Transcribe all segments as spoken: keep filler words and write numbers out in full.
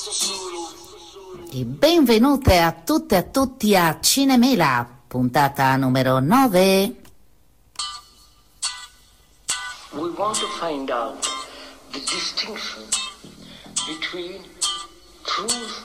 E benvenute a tutte e a tutti a Cinemela, puntata numero nove. We want to find out the distinction between truth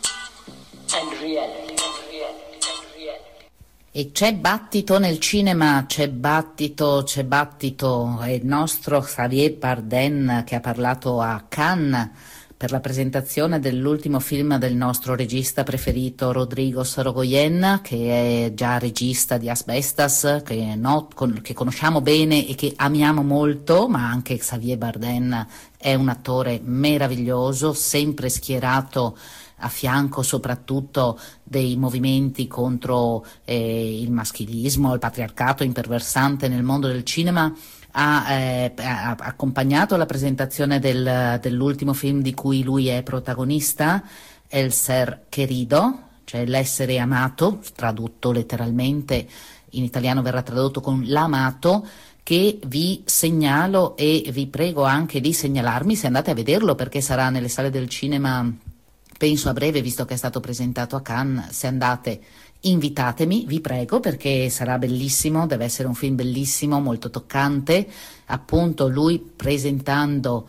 and reality. And reality, and reality. E c'è battito nel cinema, c'è battito, c'è battito. È il nostro Javier Bardem che ha parlato a Cannes per la presentazione dell'ultimo film del nostro regista preferito Rodrigo Sorogoyen, che è già regista di Asbestas, che, no, con, che conosciamo bene e che amiamo molto, ma anche Javier Bardem è un attore meraviglioso, sempre schierato a fianco soprattutto dei movimenti contro eh, il maschilismo, il patriarcato imperversante nel mondo del cinema. Ha, eh, ha accompagnato la presentazione del, dell'ultimo film di cui lui è protagonista, El Ser Querido, cioè l'essere amato, tradotto letteralmente, in italiano verrà tradotto con l'amato, che vi segnalo e vi prego anche di segnalarmi se andate a vederlo, perché sarà nelle sale del cinema penso a breve, visto che è stato presentato a Cannes. Se andate, invitatemi, vi prego, perché sarà bellissimo, deve essere un film bellissimo, molto toccante. Appunto lui presentando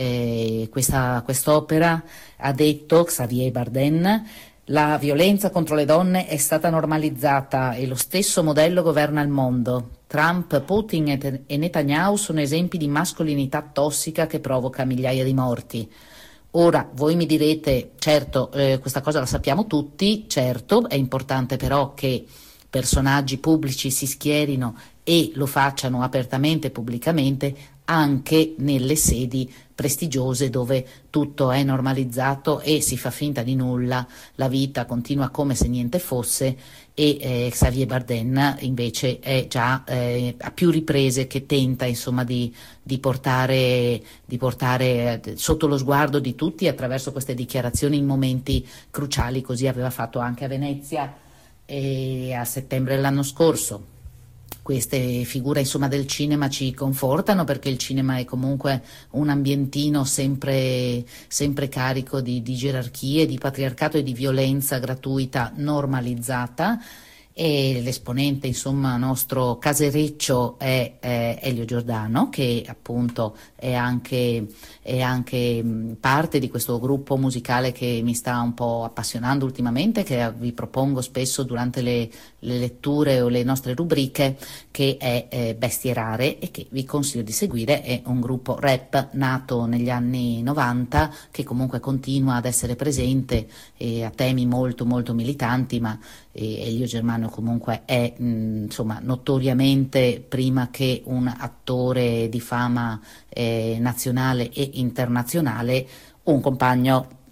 eh, questa quest'opera ha detto, Javier Bardem: la violenza contro le donne è stata normalizzata e lo stesso modello governa il mondo. Trump, Putin e Netanyahu sono esempi di mascolinità tossica che provoca migliaia di morti. Ora, voi mi direte, certo, eh, questa cosa la sappiamo tutti, certo, è importante però che personaggi pubblici si schierino e lo facciano apertamente e pubblicamente anche nelle sedi prestigiose dove tutto è normalizzato e si fa finta di nulla, la vita continua come se niente fosse, e eh, Javier Bardem invece è già eh, a più riprese che tenta insomma di, di portare, di portare sotto lo sguardo di tutti attraverso queste dichiarazioni in momenti cruciali. Così aveva fatto anche a Venezia e a settembre dell'anno scorso. Queste figure insomma del cinema ci confortano, perché il cinema è comunque un ambientino sempre, sempre carico di, di gerarchie, di patriarcato e di violenza gratuita normalizzata, e l'esponente insomma nostro casereccio è, è Elio Giordano, che appunto è anche, è anche parte di questo gruppo musicale che mi sta un po' appassionando ultimamente, che vi propongo spesso durante le, le letture o le nostre rubriche, che è eh, Bestie Rare, e che vi consiglio di seguire. È un gruppo rap nato negli anni novanta che comunque continua ad essere presente e a temi molto molto militanti, ma eh, Elio Germano comunque è mh, insomma notoriamente, prima che un attore di fama eh, nazionale e internazionale, un compagno